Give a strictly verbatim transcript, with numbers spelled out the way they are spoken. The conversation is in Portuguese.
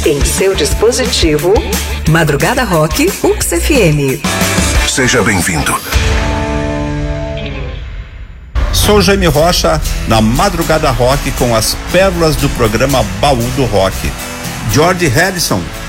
Em seu dispositivo, Madrugada Rock U X F M. Seja bem-vindo. Sou Jaime Rocha, na Madrugada Rock, com as pérolas do programa Baú do Rock. George Harrison,